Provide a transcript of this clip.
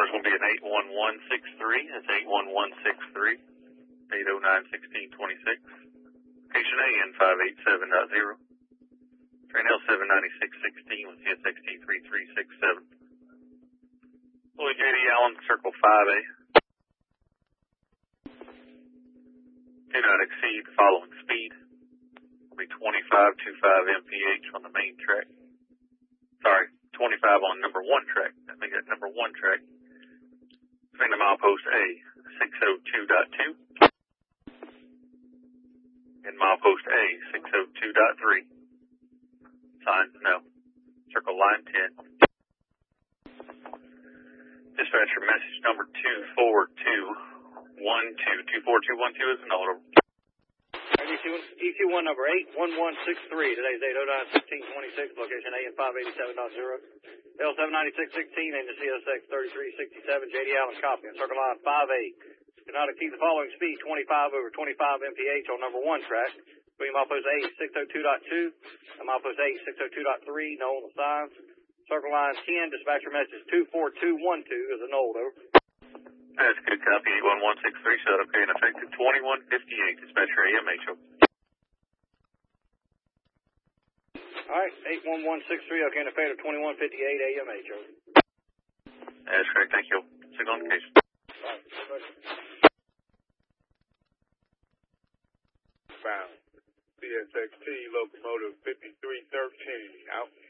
number's going to be an 81163. That's 81163. 809-1626. Location AN 587.0. Train L79616 with CSXT 3367. Louis J.D. Allen, Circle 5A. Do not exceed the following speed. Will be 2525 mph on the main track. Sorry, 25 on number 1 track. That makes that number 1 track. Between the milepost A, 602.2. And milepost A, 602.3. Signs no. Circle line 10. Dispatcher message number 24212. 24212 is an order. EQ1 number 81163. Today's 809-1626. Location AN 587.0. L79616 and the CSX 3367. J.D. Allen copy. On circle line 5A. Do not exceed the following speed, 25 over 25 mph on number 1 track. Between milepost A 602.2 and milepost A 602.3. No on the signs. Circle line 10. Dispatcher message 24212 is a null. Over. That's good copy. 81163. Shut up. Okay, and effective 2158. Dispatcher AMH. All right, 81163. Okay, and effective 2158 AMH. That's correct. Thank you. Signal indication. Found. CSXT locomotive 5313 out.